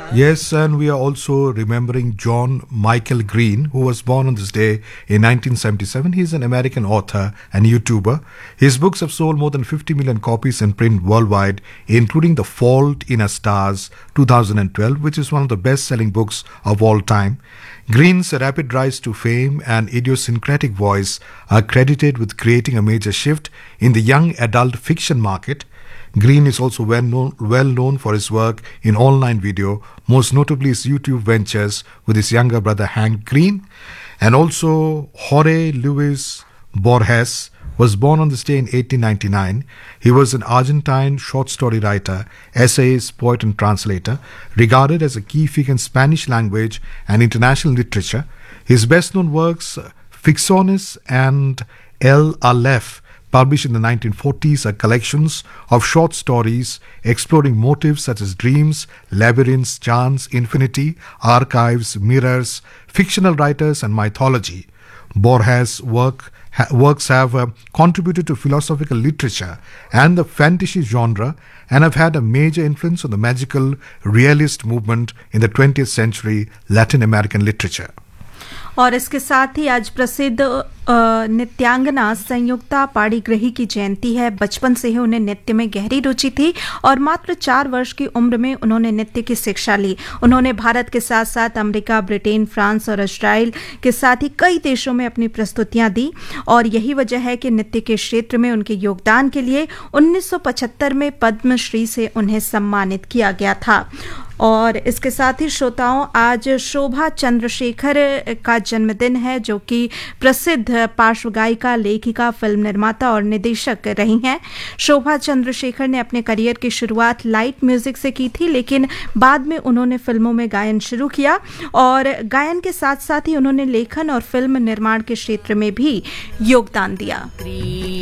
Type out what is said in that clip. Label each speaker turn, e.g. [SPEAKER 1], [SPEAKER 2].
[SPEAKER 1] Yes, and we are also remembering John Michael Green, who was born on this day in 1977. He is an American author and YouTuber. His books have sold more than 50 million copies in print worldwide, including The Fault in Our Stars 2012, which is one of the best-selling books of all time. Green's rapid rise to fame and idiosyncratic voice are credited with creating a major shift in the young adult fiction market. Green is also well known for his work in online video, most notably his YouTube ventures with his younger brother Hank Green. And also Jorge Luis Borges was born on this day in 1899. He was an Argentine short story writer, essayist, poet and translator, regarded as a key figure in Spanish language and international literature. His best-known works, Ficciones and El Aleph, published in the 1940s, are collections of short stories exploring motifs such as dreams, labyrinths, chance, infinity, archives, mirrors, fictional writers and mythology. Borges' works have contributed to philosophical literature and the fantasy genre and have had a major influence on the magical realist movement in the 20th century Latin American literature.
[SPEAKER 2] और इसके साथ ही आज प्रसिद्ध नृत्यांगना संयुक्ता पाणिग्रही की जयंती है। बचपन से ही उन्हें नृत्य में गहरी रुचि थी और मात्र 4 वर्ष की उम्र में उन्होंने नृत्य की शिक्षा ली। उन्होंने भारत के साथ साथ अमेरिका, ब्रिटेन, फ्रांस और इजराइल के साथ ही कई देशों में अपनी प्रस्तुतियां दी और यही वजह है कि नृत्य के क्षेत्र में उनके योगदान के लिए 1975 में पद्मश्री से उन्हें सम्मानित किया गया था। और इसके साथ ही श्रोताओं, आज शोभा चंद्रशेखर का जन्मदिन है, जो कि प्रसिद्ध पार्श्व गायिका, लेखिका, फिल्म निर्माता और निर्देशक रही हैं। शोभा चंद्रशेखर ने अपने करियर की शुरुआत लाइट म्यूजिक से की थी, लेकिन बाद में उन्होंने फिल्मों में गायन शुरू किया और गायन के साथ साथ ही उन्होंने लेखन और फिल्म निर्माण के क्षेत्र में भी योगदान दिया।